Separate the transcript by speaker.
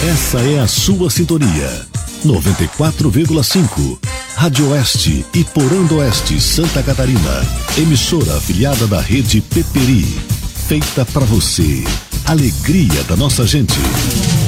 Speaker 1: Essa é a sua sintonia. 94,5. Rádio Oeste e Porando Oeste, Santa Catarina. Emissora afiliada da rede Peperi. Feita para você. Alegria da nossa gente.